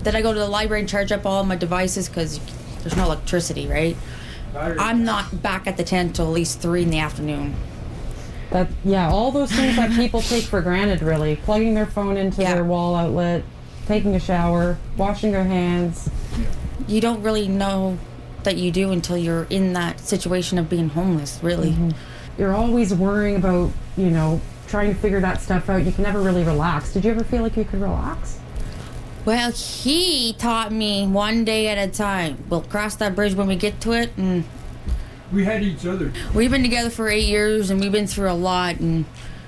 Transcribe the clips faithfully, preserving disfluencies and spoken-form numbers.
then I go to the library and charge up all my devices because there's no electricity, right? I'm not back at the tent till at least three in the afternoon. That yeah, all those things that people take for granted, really. Plugging their phone into Yeah. their wall outlet, taking a shower, washing their hands. You don't really know that you do until you're in that situation of being homeless, really. Mm-hmm. You're always worrying about, you know, trying to figure that stuff out. You can never really relax. Did you ever feel like you could relax? Well, he taught me one day at a time. We'll cross that bridge when we get to it, and We had each other. we've been together for eight years, and we've been through a lot, and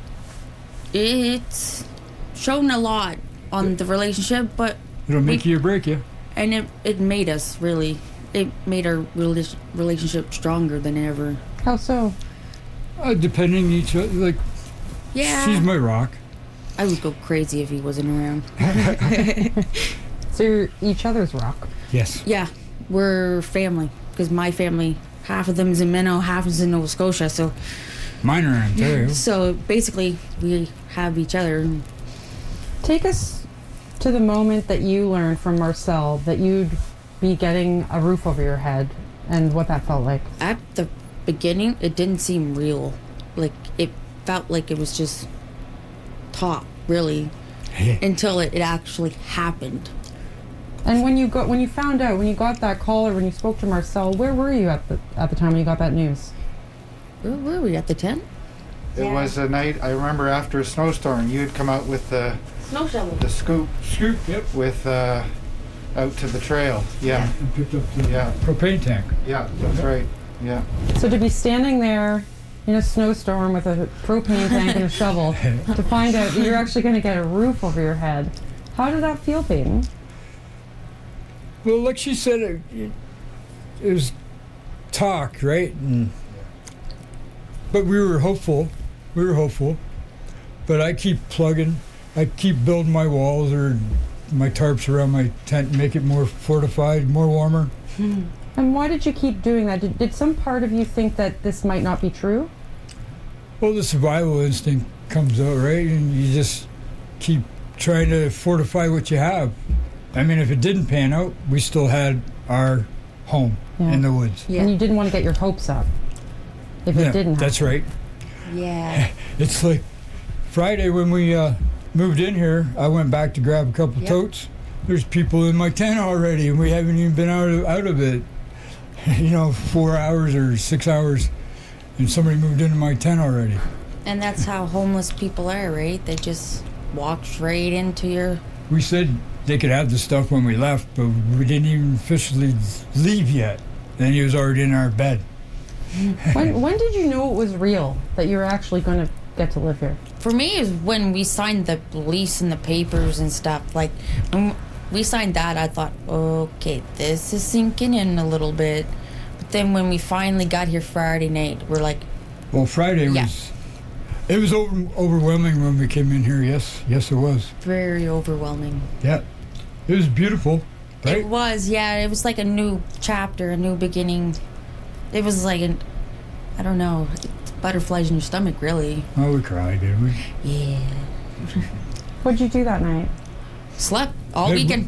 it's shown a lot on the relationship, but It'll make we, you or break you. and it, it made us, really. It made our rela- relationship stronger than ever. How so? Uh, depending each other, like, Yeah. she's my rock. I would go crazy if he wasn't around. So you're each other's rock. Yes. Yeah, we're family, because my family, half of them's in Minnow, half is in Nova Scotia, so Mine are in Ontario. so basically we have each other. Take us to the moment that you learned from Marcel that you'd be getting a roof over your head and what that felt like. At the beginning, it didn't seem real. Like, it felt like it was just talk, really, until it, it actually happened. And when you got when you found out, when you got that call or when you spoke to Marcel, where were you at the at the time when you got that news? Where were we, at the tent? It Yeah. was a night, I remember after a snowstorm, you had come out with the, Snow shovel. the scoop Scoop, yep. with, uh, out to the trail. Yeah, And picked up the Yeah. propane tank. yeah, that's right, yeah. So to be standing there in a snowstorm with a propane tank and a shovel to find out that you're actually going to get a roof over your head, how did that feel, Peyton? Well, like she said, it, it, it was talk, right? And, but we were hopeful. We were hopeful. But I keep plugging. I keep building my walls or my tarps around my tent and make it more fortified, more warmer. And why did you keep doing that? Did, did some part of you think that this might not be true? Well, the survival instinct comes out, right? And you just keep trying to fortify what you have. I mean, if it didn't pan out, we still had our home Yeah. in the woods. Yeah. And you didn't want to get your hopes up if Yeah, it didn't that's happen. right. Yeah. It's like Friday when we uh, moved in here, I went back to grab a couple Yep. totes. There's people in my tent already, and we haven't even been out of, out of it. You know, four hours or six hours, and somebody moved into my tent already. And that's how homeless people are, right? They just walk straight into your... We said they could have the stuff when we left, but we didn't even officially leave yet. Then he was already in our bed. When, when did you know it was real, that you were actually going to get to live here? For me, is when we signed the lease and the papers and stuff. Like, when we signed that, I thought, okay, this is sinking in a little bit. But then when we finally got here Friday night, we're like, Well, Friday Yeah. was... It was over, overwhelming when we came in here, yes. Yes, it was. very overwhelming. Yeah. It was beautiful, right? It was, yeah. It was like a new chapter, a new beginning. It was like, an, I don't know, it's butterflies in your stomach, really. Oh, we cried, did we? Yeah. What'd you do that night? Slept all Hey, weekend.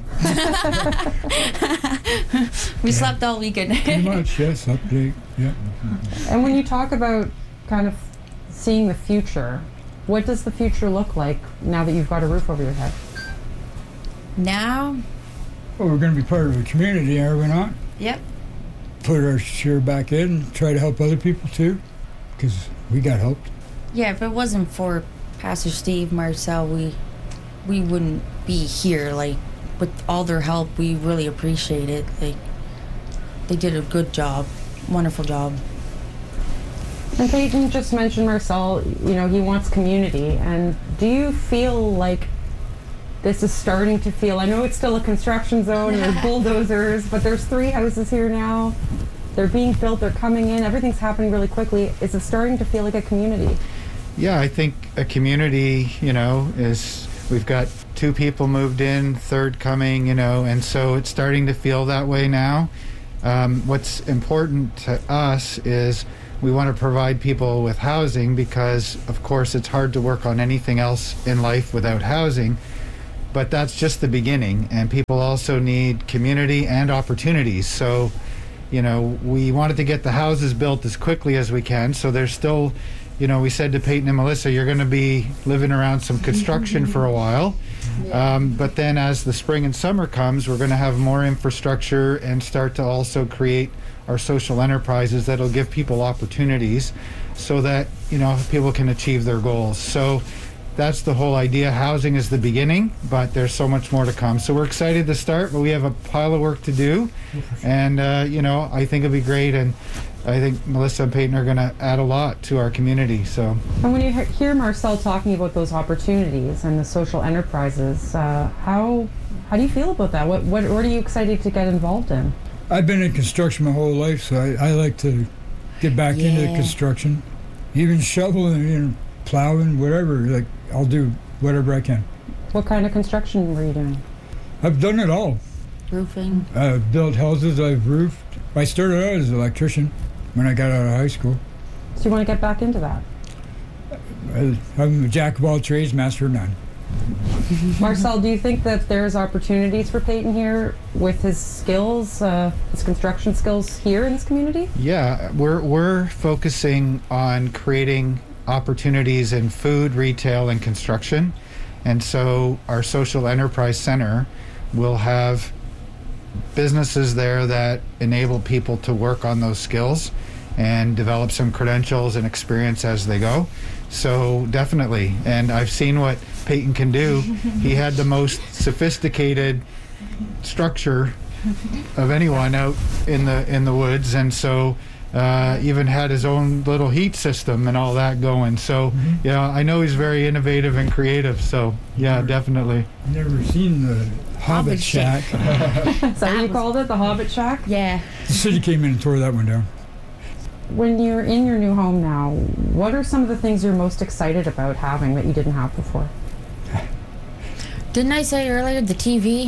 we slept all weekend. Pretty much, yes, update, yeah. And when you talk about kind of seeing the future, what does the future look like now that you've got a roof over your head? Now, Well, we're going to be part of a community, are we not? yep. Put our share back in, try to help other people too, because we got helped. Yeah, if it wasn't for Pastor Steve, Marcel, we we wouldn't be here. Like, with all their help, we really appreciate it. Like, they did a good job, wonderful job. And Peyton just mentioned Marcel, you know, he wants community. And do you feel like this is starting to feel, I know it's still a construction zone and there's bulldozers, but there's three houses here now. They're being built, they're coming in, everything's happening really quickly. Is it starting to feel like a community? Yeah, I think a community, you know, is, we've got two people moved in, third coming, you know, and so it's starting to feel that way now. Um, what's important to us is we want to provide people with housing because, of course, it's hard to work on anything else in life without housing. but that's just the beginning. And people also need community and opportunities. So, you know, we wanted to get the houses built as quickly as we can. So there's still, you know, we said to Peyton and Melissa, you're going to be living around some construction for a while. Um, but then as the spring and summer comes, we're going to have more infrastructure and start to also create our social enterprises that'll give people opportunities so that, you know, people can achieve their goals. So that's the whole idea. Housing is the beginning, but there's so much more to come. So we're excited to start, but we have a pile of work to do. And, uh, you know, I think it'll be great. And I think Melissa and Peyton are going to add a lot to our community. So, and when you he- hear Marcel talking about those opportunities and the social enterprises, uh, how how do you feel about that? What, what what are you excited to get involved in? I've been in construction my whole life, so I, I like to get back Yeah. into construction, even shoveling, you know, plowing, whatever. Like I'll do whatever I can. What kind of construction were you doing? I've done it all. Roofing. I've built houses. I've roofed. I started out as an electrician when I got out of high school. So you want to get back into that? I, I'm a jack of all trades, master of none. Marcel, do you think that there's opportunities for Peyton here with his skills, uh, his construction skills here in this community? yeah, we're, we're focusing on creating opportunities in food, retail, and construction. And so our social enterprise center will have businesses there that enable people to work on those skills and develop some credentials and experience as they go. So definitely, and I've seen what Peyton can do. He had the most sophisticated structure of anyone out in the in the woods, and so uh, even had his own little heat system and all that going. So Mm-hmm. yeah, I know he's very innovative and creative. So yeah, definitely. Never seen the Hobbit, Hobbit Shack. Is that what That you was- called it, the Hobbit Shack? Yeah. The city came in and tore that one down. When you're in your new home now, what are some of the things you're most excited about having that you didn't have before? Didn't I say earlier the T V?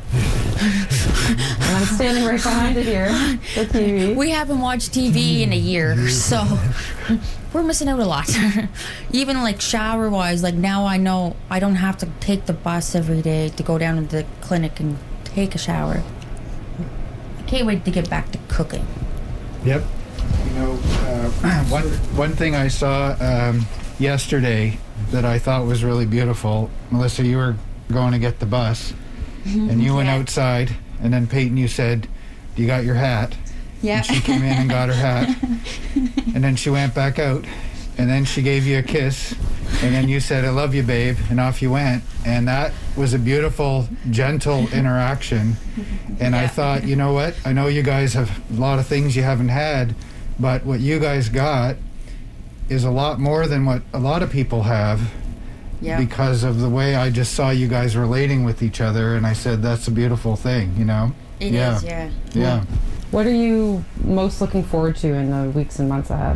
And I'm standing right behind it here, the T V. We haven't watched T V in a year, so we're missing out a lot. Even like shower wise, like now I know I don't have to take the bus every day to go down to the clinic and take a shower. I can't wait to get back to cooking. Yep. You know, uh, one one thing I saw um, yesterday that I thought was really beautiful. Melissa, you were going to get the bus, and you went Yeah. outside, and then Peyton, you said, "You got your hat?" Yeah. And she came in and got her hat, and then she went back out, and then she gave you a kiss, and then you said, "I love you, babe," and off you went. And that was a beautiful, gentle interaction. And I Yeah. thought, you know what? I know you guys have a lot of things you haven't had, but what you guys got is a lot more than what a lot of people have. Yeah. Because of the way I just saw you guys relating with each other, and I said, that's a beautiful thing, you know? It yeah. is, yeah. Yeah. What are you most looking forward to in the weeks and months ahead?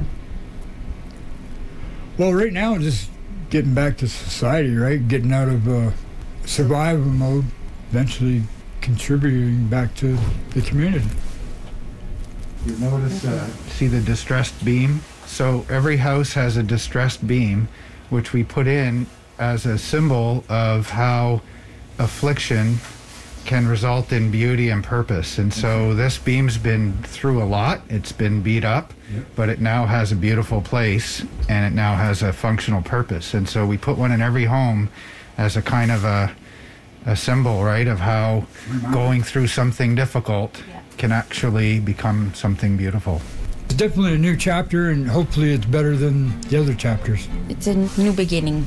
Well, right now, just getting back to society, right? Getting out of uh, survival mode, eventually contributing back to the community. You notice, uh, see the distressed beam? So every house has a distressed beam, which we put in as a symbol of how affliction can result in beauty and purpose. And so this beam's been through a lot. It's been beat up, Yep. but it now has a beautiful place, and it now has a functional purpose. And so we put one in every home as a kind of a, a symbol, right, of how going through something difficult Yeah. can actually become something beautiful. It's definitely a new chapter, and hopefully it's better than the other chapters. It's a new beginning.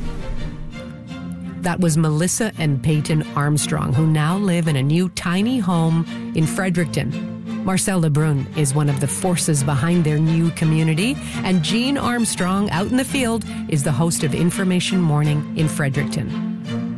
That was Melissa and Peyton Armstrong, who now live in a new tiny home in Fredericton. Marcel Lebrun is one of the forces behind their new community, and Jean Armstrong, out in the field, is the host of Information Morning in Fredericton.